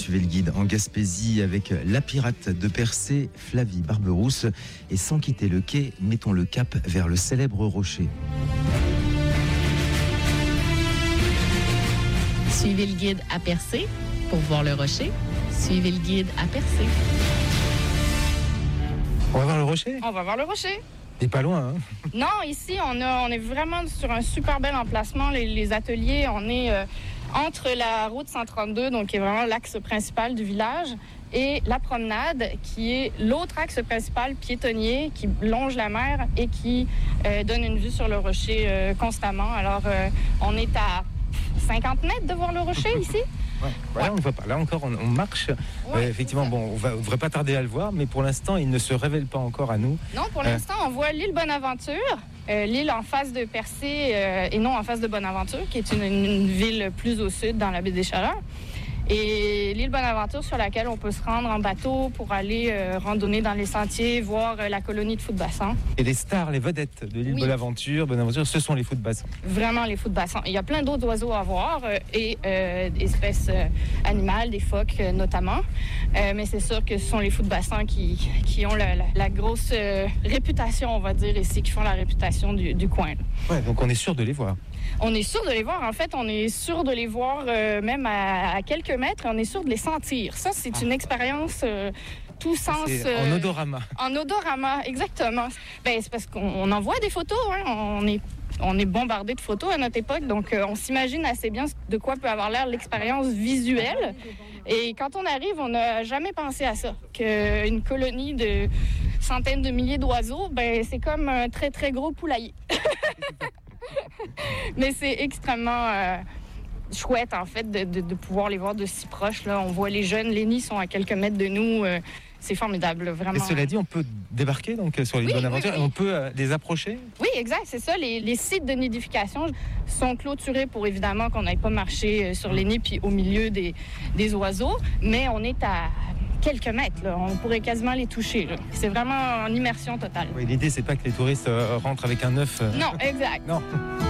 suivez le guide en Gaspésie avec la pirate de Percé, Flavie Barberousse. Et sans quitter le quai, mettons le cap vers le célèbre rocher. Suivez le guide à Percé pour voir le rocher. Suivez le guide à Percé. On va voir le rocher? On va voir le rocher. T'es pas loin, hein? Non, ici, on est vraiment sur un super bel emplacement. Les ateliers, on est entre la route 132, donc qui est vraiment l'axe principal du village, et la promenade, qui est l'autre axe principal piétonnier qui longe la mer et qui donne une vue sur le rocher constamment. Alors, on est à 50 mètres de voir le rocher ici. Ouais. Voilà, on ne voit pas. Là encore, on marche. Ouais, effectivement, on ne devrait pas tarder à le voir, mais pour l'instant, il ne se révèle pas encore à nous. Non, pour l'instant, on voit l'île Bonaventure, l'île en face de Percé et non en face de Bonaventure, qui est une ville plus au sud dans la baie des Chaleurs. Et l'île Bonaventure sur laquelle on peut se rendre en bateau pour aller randonner dans les sentiers, voir la colonie de fous-de-bassin. Et les stars, les vedettes de l'île Bonaventure, ce sont les fous-de-bassin. Vraiment les fous-de-bassin. Il y a plein d'autres oiseaux à voir et espèces animales, des phoques notamment. Mais c'est sûr que ce sont les fous-de-bassin qui ont la grosse réputation, on va dire ici, qui font la réputation du coin. Ouais, donc on est sûr de les voir. On est sûr de les voir. En fait, on est sûr de les voir même à quelques mètres. On est sûr de les sentir. Ça, c'est une expérience tout sens... en odorama. En odorama, exactement. Ben, c'est parce qu'on en voit des photos. Hein. On est bombardé de photos à notre époque. Donc, on s'imagine assez bien de quoi peut avoir l'air l'expérience visuelle. Et quand on arrive, on n'a jamais pensé à ça. Qu'une colonie de centaines de milliers d'oiseaux, ben, c'est comme un très, très gros poulailler. Mais c'est extrêmement chouette, en fait, de pouvoir les voir de si proche. Là. On voit les jeunes, les nids sont à quelques mètres de nous. C'est formidable, vraiment. Et cela dit, on peut débarquer donc, sur l'île Bonaventure et on peut les approcher? Oui, exact, c'est ça. Les sites de nidification sont clôturés pour, évidemment, qu'on n'aille pas marcher sur les nids puis au milieu des oiseaux. Mais on est à quelques mètres, là. On pourrait quasiment les toucher. Là. C'est vraiment en immersion totale. Oui, l'idée, c'est pas que les touristes rentrent avec un œuf. Non, exact. Non.